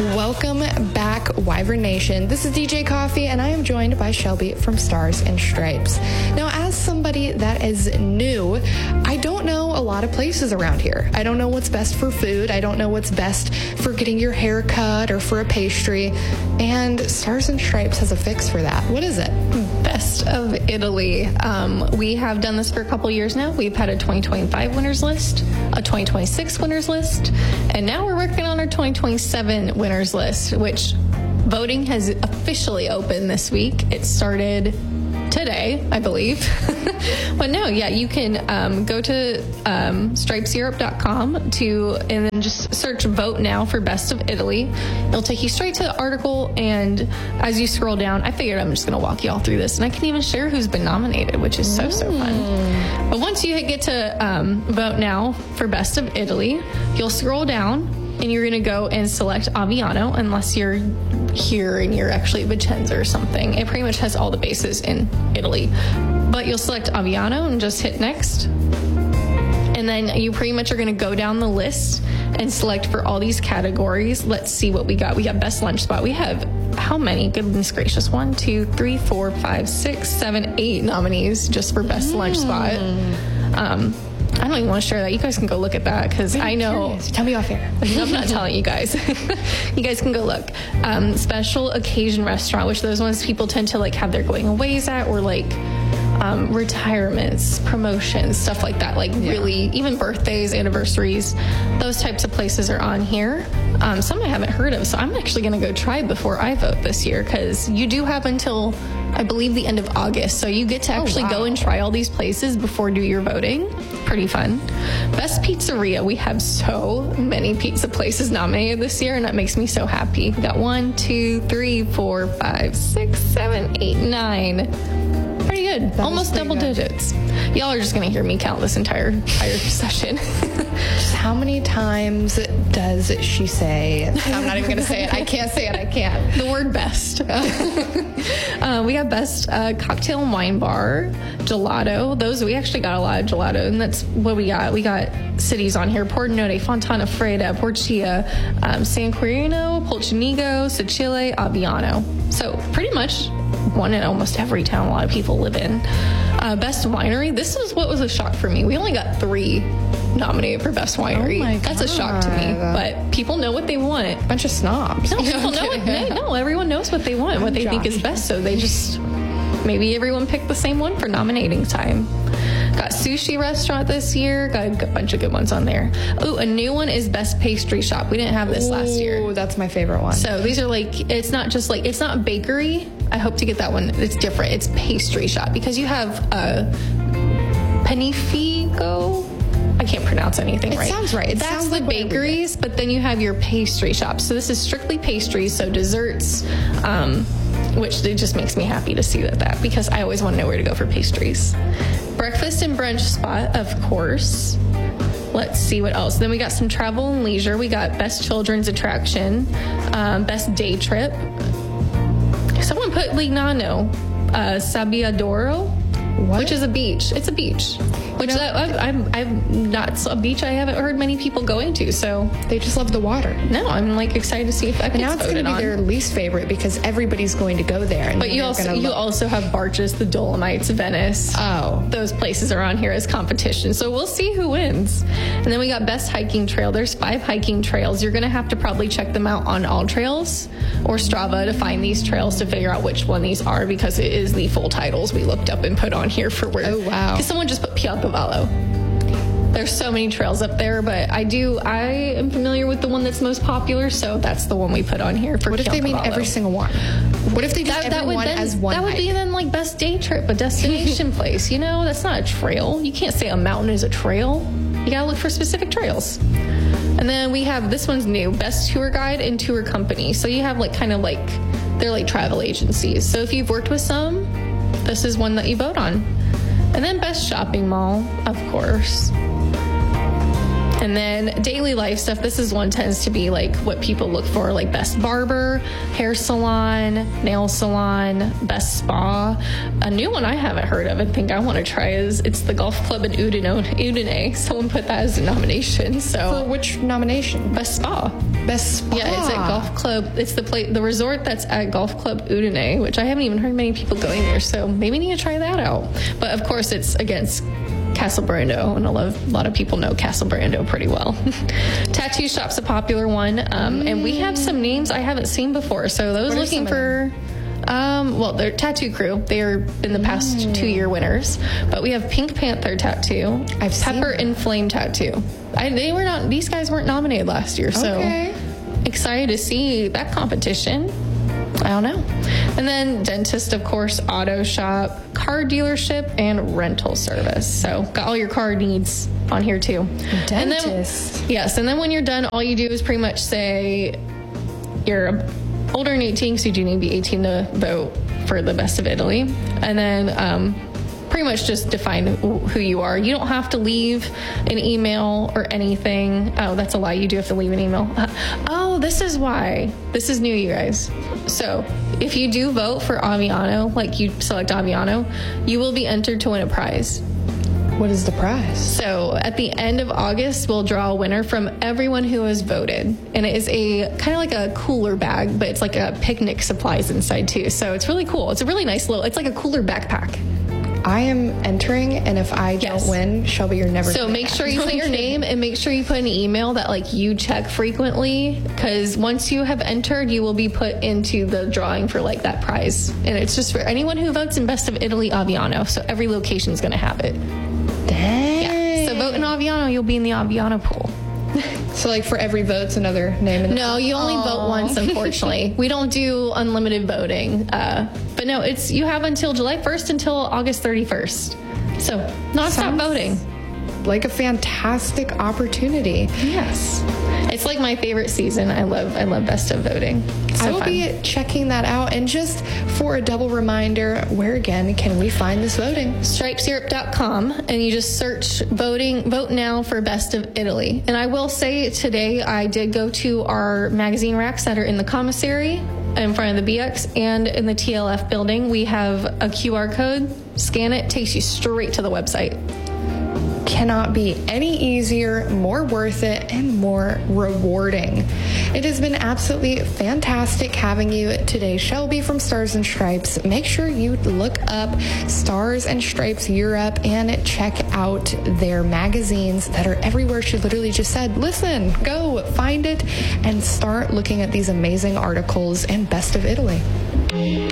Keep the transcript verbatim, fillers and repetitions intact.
Welcome back, Wyvern Nation. This is D J Coffee, and I am joined by Shelby from Stars and Stripes. Now, as somebody that is new, I don't know a lot of places around here. I don't know what's best for food. I don't know what's best for getting your hair cut or for a pastry. And Stars and Stripes has a fix for that. What is it? Best of Italy. Um, we have done this for a couple years now. We've had a twenty twenty-five winners list, a twenty twenty-six winners list, and now we're working on our twenty twenty-seven winners list, which voting has officially opened this week. It started today, I believe. But no, yeah, you can um, go to um, stripes europe dot com to and then just search vote now for Best of Italy. It'll take you straight to the article, and as you scroll down, I figured I'm just going to walk you all through this, and I can even share who's been nominated, which is so, so fun. But once you get to um, vote now for Best of Italy, you'll scroll down, and you're going to go and select Aviano, unless you're here and you're actually Vicenza or something. It pretty much has all the bases in Italy. But you'll select Aviano and just hit next. And then you pretty much are going to go down the list and select for all these categories. Let's see what we got. We got Best Lunch Spot. We have how many? Goodness gracious. One, two, three, four, five, six, seven, eight nominees just for Best mm. Lunch Spot. Um, I don't even want to share that. You guys can go look at that because I know. Curious. Tell me off air. I'm not telling you guys. You guys can go look. Um, special occasion restaurant, which those ones people tend to like have their going aways at, or like um, retirements, promotions, stuff like that. Like yeah. really, even birthdays, anniversaries, those types of places are on here. Um, some I haven't heard of, so I'm actually going to go try before I vote this year, because you do have until, I believe, the end of August. So you get to actually oh, wow. go and try all these places before do your voting. Pretty fun. Best Pizzeria. We have so many pizza places nominated this year, and that makes me so happy. We got one, two, three, four, five, six, seven, eight, nine. Pretty good. That Almost double good. digits. Y'all are just going to hear me count this entire entire session. Just how many times does she say, I'm not even going to say it. I can't say it. I can't. The word best. uh, we got Best uh, Cocktail and Wine Bar, Gelato. Those, we actually got a lot of gelato, and that's what we got. We got cities on here: Pordenone, Fontana Freda, Porcia, um, San Quirino, Polcinigo, Sicile, Aviano. So pretty much one in almost every town a lot of people live in. Uh, Best Winery. This is what was a shock for me. We only got three nominated for Best Winery. Oh my That's a shock to me. But people know what they want. Bunch of snobs. No, people know what they, no, everyone knows what they want, what they Josh. think is best. So they just, maybe everyone picked the same one for nominating time. Got Sushi Restaurant this year. Got a bunch of good ones on there. Oh, a new one is Best Pastry Shop. We didn't have this Ooh, last year. That's my favorite one. So these are like, it's not just like, it's not bakery. I hope to get that one. It's different. It's pastry shop, because you have uh, Panifico. I can't pronounce anything it right. It sounds right. It That's sounds the like bakeries, but then you have your pastry shops. So this is strictly pastries, so desserts, um, which it just makes me happy to see that, that because I always want to know where to go for pastries. Breakfast and brunch spot, of course. Let's see what else. Then we got some travel and leisure. We got Best Children's Attraction, um, Best Day Trip. Someone put Lignano, uh, Sabbiadoro, what? Which is a beach. It's a beach. Which You know, I, I'm, I'm not a beach I haven't heard many people going to. So they just love the water. No, I'm like excited to see if that and gets now it's going to be on. their least favorite because everybody's going to go there. And but you also you look. also have Barches, the Dolomites, Venice. Oh, those places are on here as competition. So we'll see who wins. And then we got Best Hiking Trail. There's five hiking trails. You're going to have to probably check them out on All Trails or Strava to find these trails to figure out which one these are, because it is the full titles we looked up and put on here for where. Oh wow! Because someone just put Piattovallo. There's so many trails up there, but I do, I am familiar with the one that's most popular, so that's the one we put on here for What if they mean every single one? What if they do that, every that would one then, as one That would hike? be then like Best Day Trip, a destination place. You know, that's not a trail. You can't say a mountain is a trail. You gotta look for specific trails. And then we have, this one's new, Best Tour Guide and Tour Company. So you have like kind of like, they're like travel agencies. So if you've worked with some, this is one that you vote on. And then Best Shopping Mall, of course. And then daily life stuff. This is one tends to be like what people look for, like Best Barber, Hair Salon, Nail Salon, Best Spa. A new one I haven't heard of and think I want to try is it's the Golf Club in Udine. Udine. Someone put that as a nomination. So for which nomination? Best Spa. Best spa. Yeah, it's at Golf Club. It's the play, the resort that's at Golf Club Udine, which I haven't even heard many people going there, so maybe need to try that out. But of course, it's against Castle Brando, and a lot of, a lot of people know Castle Brando pretty well. Tattoo shop's a popular one, um, mm. and we have some names I haven't seen before. So those looking for, um, well, they're Tattoo Crew. They're in the past mm. two-year winners, but we have Pink Panther Tattoo, I've Pepper and Flame Tattoo. I, they were not; these guys weren't nominated last year, so okay. Excited to see that competition. I don't know. And then dentist, of course, auto shop, car dealership, and rental service. So got all your car needs on here too. Dentist. And then, yes. And then when you're done, all you do is pretty much say you're older than eighteen, so you do need to be eighteen to vote for the Best of Italy. And then um, pretty much just define who you are. You don't have to leave an email or anything. Oh, that's a lie. You do have to leave an email. Uh, oh, this is why. This is new, you guys. So if you do vote for Aviano, like you select Aviano, you will be entered to win a prize. What is the prize? So at the end of August, we'll draw a winner from everyone who has voted. And it is a kind of like a cooler bag, but it's like a picnic supplies inside too. So it's really cool. It's a really nice little, it's like a cooler backpack. I am entering, and if I yes. don't win, Shelby, you're never. So make sure you put your name and make sure you put an email that like you check frequently, because once you have entered, you will be put into the drawing for like that prize, and it's just for anyone who votes in Best of Italy Aviano. So every location is going to have it. Dang. Yeah. So vote in Aviano, you'll be in the Aviano pool. So like for every vote's another name? In no, you only Aww. vote once, unfortunately. We don't do unlimited voting. Uh, but no, it's you have until July first until August thirty-first. So non-stop voting. Like a fantastic opportunity. Yes. It's like my favorite season. I love I love Best of Voting. So I will fun. be checking that out. And just for a double reminder, where again can we find this voting? stripes europe dot com, and you just search voting vote now for Best of Italy. And I will say today I did go to our magazine racks that are in the commissary in front of the B X and in the T L F building. We have a Q R code. Scan it, takes you straight to the website. Cannot be any easier, more worth it, and more rewarding. It has been absolutely fantastic having you today, Shelby from Stars and Stripes. Make sure you look up Stars and Stripes Europe and check out their magazines that are everywhere. She literally just said, listen, go find it and start looking at these amazing articles and Best of Italy.